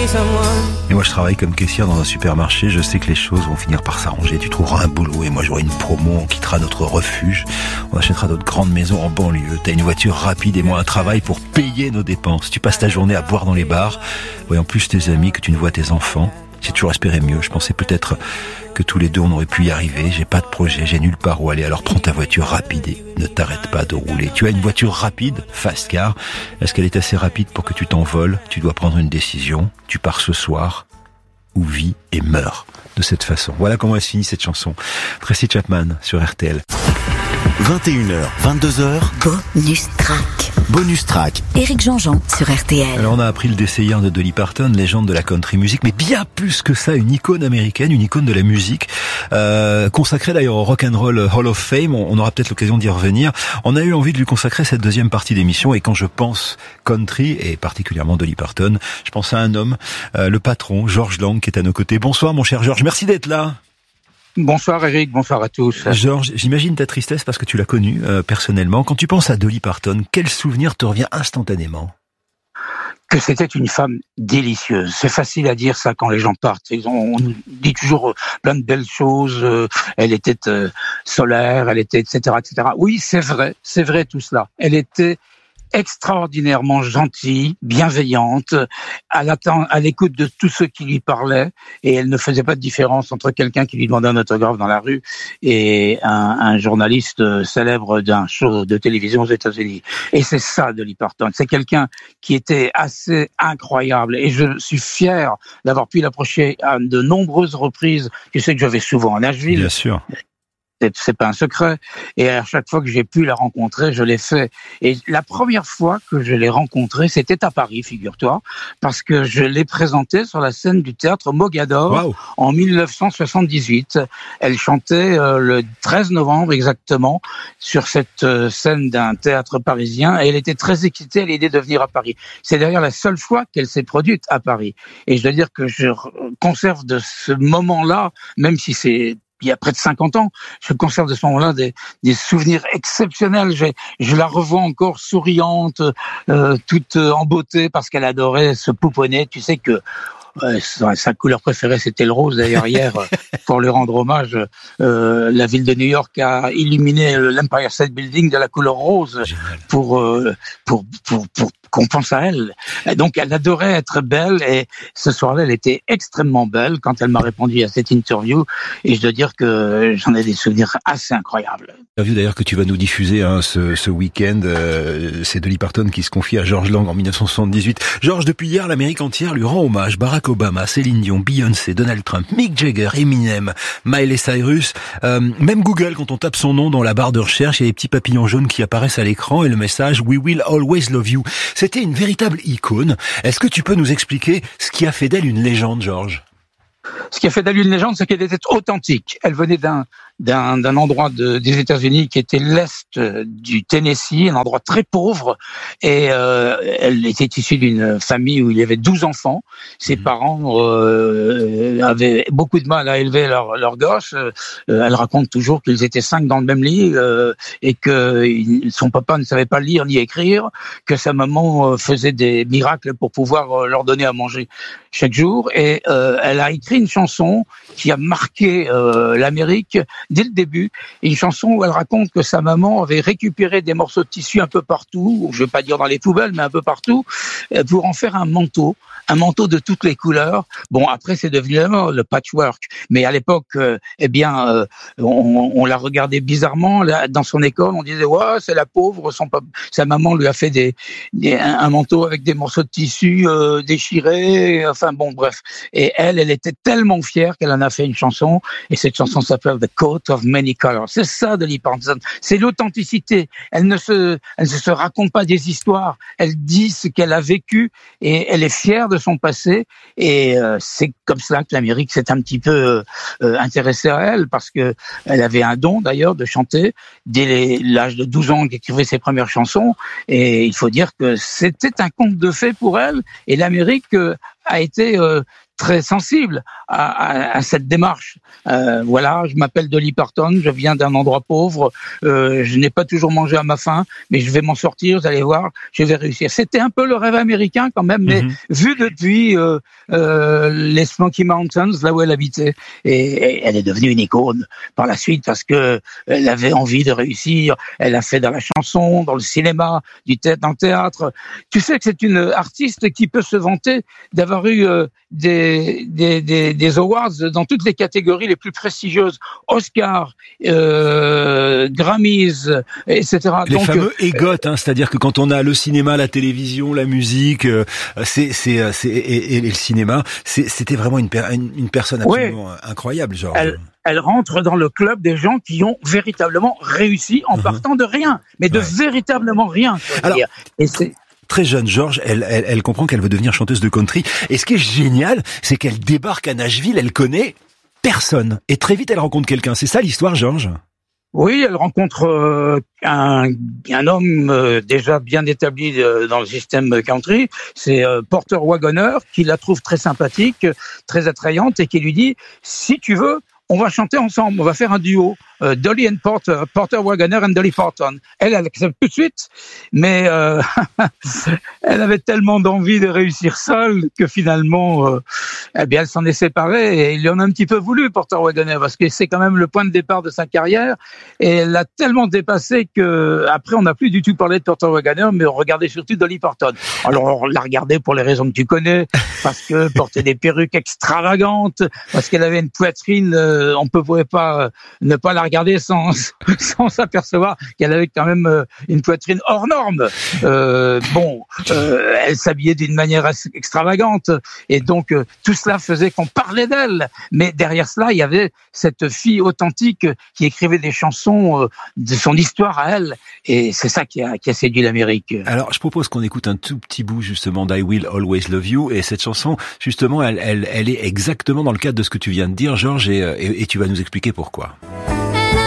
Et moi je travaille comme caissière dans un supermarché, je sais que les choses vont finir par s'arranger. Tu trouveras un boulot et moi j'aurai une promo, on quittera notre refuge, on achètera notre grande maison en banlieue. T'as une voiture rapide et moi un travail pour payer nos dépenses. Tu passes ta journée à boire dans les bars, voyant plus tes amis que tu ne vois tes enfants. J'ai toujours espéré mieux, je pensais peut-être que tous les deux on aurait pu y arriver. J'ai pas de projet, j'ai nulle part où aller, alors prends ta voiture rapide et ne t'arrête pas de rouler. Tu as une voiture rapide, fast car. Est-ce qu'elle est assez rapide pour que tu t'envoles? Tu dois prendre une décision. Tu pars ce soir ou vis et meurs de cette façon. Voilà comment elle se finit cette chanson. Tracy Chapman sur RTL. 21h, 22h. Bonus track. Bonus track. Éric Jean-Jean sur RTL. Alors on a appris le décès hier de Dolly Parton, légende de la country music, mais bien plus que ça, une icône américaine, une icône de la musique, consacrée d'ailleurs au Rock and Roll Hall of Fame. On aura peut-être l'occasion d'y revenir. On a eu envie de lui consacrer cette deuxième partie d'émission, et quand je pense country, et particulièrement Dolly Parton, je pense à un homme, le patron, Georges Lang, qui est à nos côtés. Bonsoir mon cher Georges, merci d'être là. Bonsoir Eric, bonsoir à tous. Georges, j'imagine ta tristesse parce que tu l'as connue personnellement. Quand tu penses à Dolly Parton, quel souvenir te revient instantanément? Que c'était une femme délicieuse. C'est facile à dire ça quand les gens partent. On nous dit toujours plein de belles choses. Elle était solaire, elle était etc., etc. Oui, c'est vrai tout cela. Elle était extraordinairement gentille, bienveillante, à l'écoute de tous ceux qui lui parlaient, et elle ne faisait pas de différence entre quelqu'un qui lui demandait un autographe dans la rue et un journaliste célèbre d'un show de télévision aux États-Unis. Et c'est ça, Dolly Parton. C'est quelqu'un qui était assez incroyable, et je suis fier d'avoir pu l'approcher à de nombreuses reprises. Je sais que je vais souvent à Nashville. Bien sûr. C'est pas un secret. Et à chaque fois que j'ai pu la rencontrer, je l'ai fait. Et la première fois que je l'ai rencontrée, c'était à Paris, figure-toi, parce que je l'ai présentée sur la scène du théâtre Mogador en 1978. Elle chantait le 13 novembre exactement sur cette scène d'un théâtre parisien, et elle était très excitée à l'idée de venir à Paris. C'est d'ailleurs la seule fois qu'elle s'est produite à Paris. Et je dois dire que je conserve de ce moment-là, même si c'est il y a près de 50 ans, je conserve de ce moment-là des souvenirs exceptionnels. Je la revois encore souriante, toute en beauté, parce qu'elle adorait se pouponner. Tu sais que sa couleur préférée, c'était le rose. D'ailleurs, hier, pour lui rendre hommage, la ville de New York a illuminé l'Empire State Building de la couleur rose pour qu'on pense à elle. Et donc, elle adorait être belle, et ce soir-là, elle était extrêmement belle quand elle m'a répondu à cette interview, et je dois dire que j'en ai des souvenirs assez incroyables. L'interview d'ailleurs que tu vas nous diffuser ce week-end, c'est Dolly Parton qui se confie à Georges Lang en 1978. Georges, depuis hier, l'Amérique entière lui rend hommage. Barack Obama, Céline Dion, Beyoncé, Donald Trump, Mick Jagger, Eminem, Miley Cyrus, même Google, quand on tape son nom dans la barre de recherche, il y a des petits papillons jaunes qui apparaissent à l'écran et le message « We will always love you ». C'était une véritable icône. Est-ce que tu peux nous expliquer ce qui a fait d'elle une légende, Georges? Ce qui a fait d'elle une légende, c'est qu'elle était authentique. Elle venait d'un endroit des États-Unis qui était l'est du Tennessee, un endroit très pauvre, et elle était issue d'une famille où il y avait 12 enfants. Ses parents avaient beaucoup de mal à élever leur gosse. Elle raconte toujours qu'ils étaient 5 dans le même lit, et que son papa ne savait pas lire ni écrire, que sa maman faisait des miracles pour pouvoir leur donner à manger chaque jour, et elle a écrit une chanson qui a marqué l'Amérique dès le début, une chanson où elle raconte que sa maman avait récupéré des morceaux de tissu un peu partout, je ne vais pas dire dans les poubelles, mais un peu partout, pour en faire un manteau de toutes les couleurs. Bon, après c'est devenu le patchwork, mais à l'époque, on la regardait bizarrement dans son école. On disait ouais, c'est la pauvre, sa maman lui a fait un manteau avec des morceaux de tissu déchirés. Enfin bon, bref. Et elle était tellement fière qu'elle en a fait une chanson, et cette chanson s'appelle The Coat of Many Colors. C'est ça, Dolly Parton. C'est l'authenticité. Elle ne se raconte pas des histoires. Elle dit ce qu'elle a vécu, et elle est fière de son passé, et c'est comme cela que l'Amérique s'est un petit peu intéressée à elle, parce que elle avait un don d'ailleurs de chanter dès l'âge de 12 ans qu'elle écrivait ses premières chansons, et il faut dire que c'était un conte de fées pour elle, et l'Amérique a été très sensible à cette démarche. Voilà, je m'appelle Dolly Parton, je viens d'un endroit pauvre, je n'ai pas toujours mangé à ma faim, mais je vais m'en sortir, vous allez voir, je vais réussir. C'était un peu le rêve américain quand même, mais vu depuis les Smoky Mountains, là où elle habitait. Et elle est devenue une icône par la suite parce que elle avait envie de réussir. Elle a fait dans la chanson, dans le cinéma, dans le théâtre. Tu sais que c'est une artiste qui peut se vanter d'avoir eu des awards dans toutes les catégories les plus prestigieuses, Oscar, Grammys, etc. Les fameux EGOT, c'est-à-dire que quand on a le cinéma, la télévision, la musique, et le cinéma, c'était vraiment une personne absolument incroyable, Georges. Elle rentre dans le club des gens qui ont véritablement réussi en partant de rien, mais de véritablement rien. Alors, et c'est très jeune, Georges, elle comprend qu'elle veut devenir chanteuse de country. Et ce qui est génial, c'est qu'elle débarque à Nashville, elle connaît personne. Et très vite, elle rencontre quelqu'un. C'est ça l'histoire, Georges ? Oui, elle rencontre un homme déjà bien établi dans le système country. C'est Porter Wagoner, qui la trouve très sympathique, très attrayante, et qui lui dit « Si tu veux, on va chanter ensemble, on va faire un duo. Dolly and Porter Wagoner and Dolly Parton. Elle accepte tout de suite, mais elle avait tellement d'envie de réussir seule que finalement, elle s'en est séparée et il lui en a un petit peu voulu, Porter Wagoner, parce que c'est quand même le point de départ de sa carrière et elle l'a tellement dépassé que après on n'a plus du tout parlé de Porter Wagoner, mais on regardait surtout Dolly Parton. Alors on l'a regardée pour les raisons que tu connais, parce que portait des perruques extravagantes, parce qu'elle avait une poitrine, on ne pouvait pas ne pas la regarder sans s'apercevoir qu'elle avait quand même une poitrine hors norme. Elle s'habillait d'une manière extravagante et donc tout cela faisait qu'on parlait d'elle. Mais derrière cela, il y avait cette fille authentique qui écrivait des chansons de son histoire à elle et c'est ça qui a séduit l'Amérique. Alors, je propose qu'on écoute un tout petit bout justement d'I Will Always Love You et cette chanson, justement, elle est exactement dans le cadre de ce que tu viens de dire, Georges, et tu vas nous expliquer pourquoi.